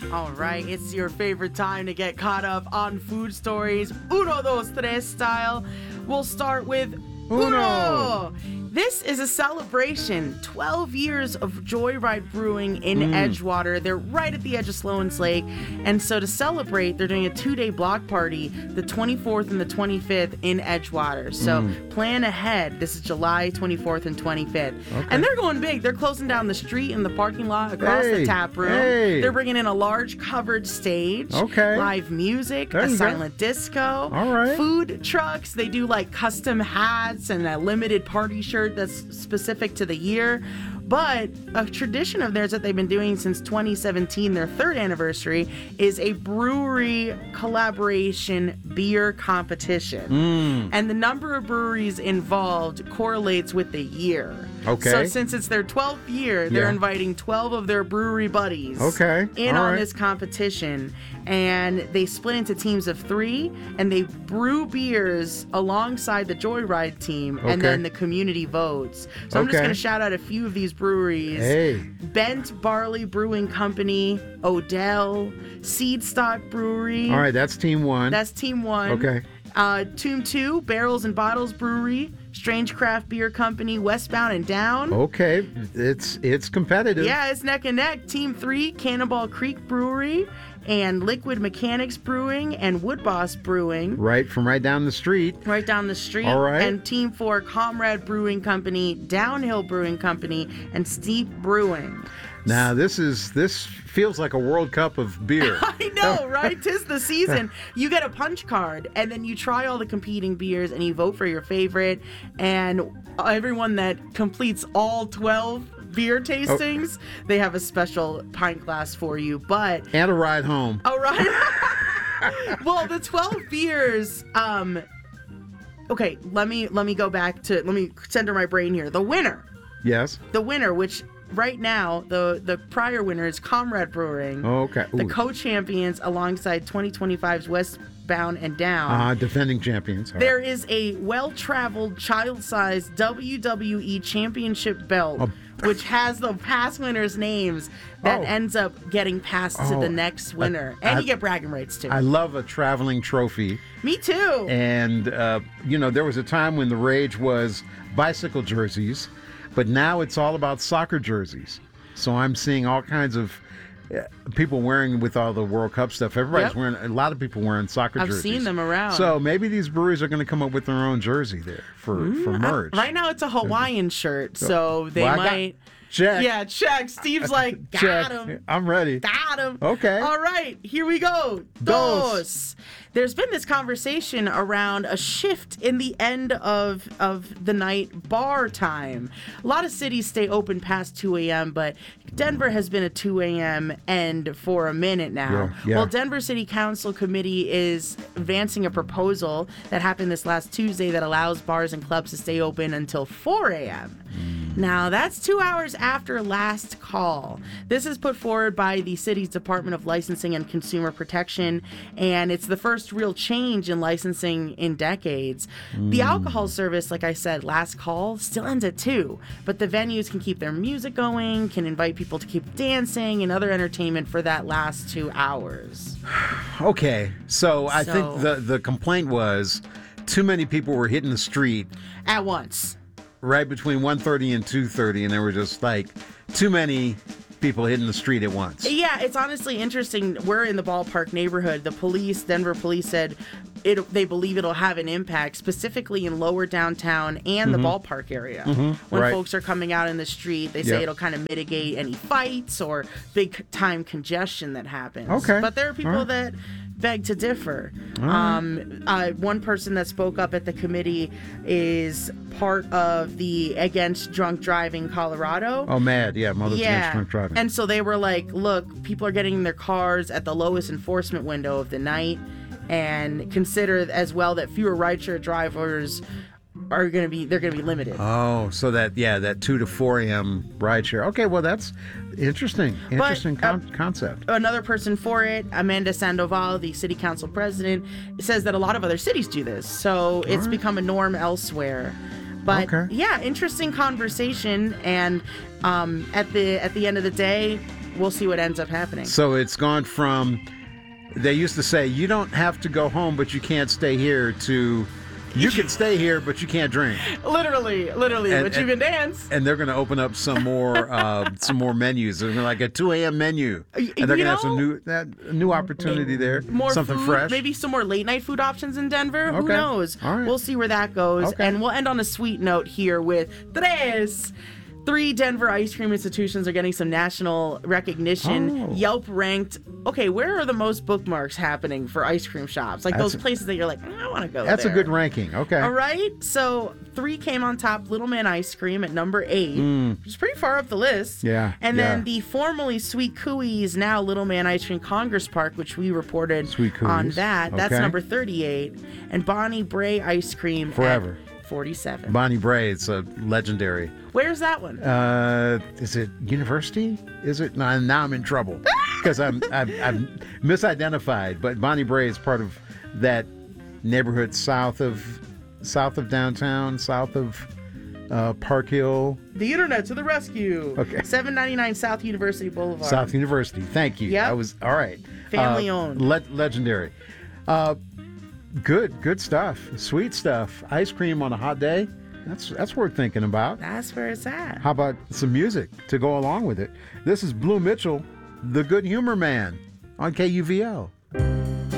All right, it's your favorite time to get caught up on food stories. Uno, dos, tres style. We'll start with Uno. This is a celebration. 12 years of Joyride Brewing in Edgewater. They're right at the edge of Sloan's Lake. And so to celebrate, they're doing a 2-day block party, the 24th and the 25th in Edgewater. So plan ahead. This is July 24th and 25th. Okay. And they're going big. They're closing down the street in the parking lot across the tap room. Hey. They're bringing in a large covered stage. Okay. Live music, There a you go. silent disco. All right. Food trucks. They do like custom hats and a limited party shirt that's specific to the year. But a tradition of theirs that they've been doing since 2017, their third anniversary, is a brewery collaboration beer competition. And the number of breweries involved correlates with the year. Okay. So since it's their 12th year, they're inviting 12 of their brewery buddies in All on right. this competition. And they split into teams of 3, and they brew beers alongside the Joyride team, and then the community votes. So I'm just Okay. going to shout out a few of these breweries. Hey. Bent Barley Brewing Company, Odell, Seedstock Brewery. All right, that's team 1. That's team 1. Okay. Team 2, Barrels and Bottles Brewery, Strange Craft Beer Company, Westbound and Down. Okay, it's competitive. Yeah, it's neck and neck. Team 3, Cannonball Creek Brewery, and Liquid Mechanics Brewing, and Wood Boss Brewing. Right down the street. Right down the street. All right. And Team 4, Comrade Brewing Company, Downhill Brewing Company, and Steep Brewing. Now this feels like a World Cup of beer. I know, right? 'Tis the season. You get a punch card, and then you try all the competing beers, and you vote for your favorite. And everyone that completes all 12 beer tastings, they have a special pint glass for you. But And a ride home. all right. Well, the 12 beers. Okay, let me go back to center my brain here. The winner, which. Right now, the prior winner is Comrade Brewing. Okay. The Ooh. co-champions alongside 2025's Westbound and Down. Defending champions. All right. There is a well-traveled, child-sized WWE Championship belt, which has the past winners' names that ends up getting passed to the next winner. And you get bragging rights, too. I love a traveling trophy. Me, too. And, there was a time when the rage was bicycle jerseys, but now it's all about soccer jerseys. So I'm seeing all kinds of people wearing with all the World Cup stuff. Everybody's wearing, a lot of people wearing soccer jerseys. I've seen them around. So maybe these breweries are going to come up with their own jersey there for merch. Right now, it's a Hawaiian shirt, so they might... Check. Yeah, check. Steve's like, got him. I'm ready. Got him. Okay. All right, here we go. Dos. There's been this conversation around a shift in the end of the night bar time. A lot of cities stay open past 2 a.m., but Denver has been a 2 a.m. end for a minute now. Yeah. Well, Denver City Council Committee is advancing a proposal that happened this last Tuesday that allows bars and clubs to stay open until 4 a.m. Now, that's 2 hours after last call. This is put forward by the city's Department of Licensing and Consumer Protection, and it's the first real change in licensing in decades. The alcohol service, like I said, last call, still ends at 2, but the venues can keep their music going, can invite people to keep dancing and other entertainment for that last 2 hours. Okay, so I think the complaint was too many people were hitting the street At once. right between 1:30 and 2:30, and there were just like too many people hitting the street at once. Yeah, it's honestly interesting. We're in the ballpark neighborhood. The police, Denver police, said they believe it'll have an impact, specifically in lower downtown and the ballpark area. When Right. folks are coming out in the street, they say it'll kind of mitigate any fights or big time congestion that happens. Okay. But there are people that beg to differ. One person that spoke up at the committee is part of the Against Drunk Driving Colorado. Oh, MAD, yeah, Mothers Against Drunk Driving. And so they were like, look, people are getting in their cars at the lowest enforcement window of the night, and consider as well that fewer rideshare drivers are going to be limited. Oh, so that 2 to 4 a.m. rideshare. Okay, well, that's interesting concept. Another person for it, Amanda Sandoval, the city council president, says that a lot of other cities do this, so it's become a norm elsewhere. But yeah, interesting conversation. And at the end of the day, we'll see what ends up happening. So it's gone from, they used to say, you don't have to go home, but you can't stay here, to you can stay here, but you can't drink. Literally, but you can dance. And they're going to open up some more menus. They're gonna like a 2 a.m. menu, and they're going to have some new opportunity there. More something food, fresh. maybe some more late night food options in Denver. Who Okay. knows? All right. We'll see where that goes. Okay. And we'll end on a sweet note here with three Denver ice cream institutions are getting some national recognition. Oh. Yelp ranked, okay, where are the most bookmarks happening for ice cream shops? Like those places that you're like, I want to go That's there. a good ranking. Okay. All right. So 3 came on top. Little Man Ice Cream at number 8, which is pretty far up the list. Yeah, And yeah. then the formerly Sweet Cooey's, now Little Man Ice Cream Congress Park, which we reported Sweet Cooey's. on that. That's Okay. number 38. And Bonnie Bray Ice Cream Forever. at 47. Bonnie Bray, it's a legendary. Where's that one? Is it University? Is it? No, now I'm in trouble because I'm misidentified. But Bonnie Bray is part of that neighborhood south of downtown, south of Park Hill. The internet to the rescue. Okay. 799 South University Boulevard. South University. Thank you. Yep. I was all right. Family owned. Legendary. Good stuff. Sweet stuff. Ice cream on a hot day. That's worth thinking about. That's where it's at. How about some music to go along with it? This is Blue Mitchell, the Good Humor Man, on KUVL.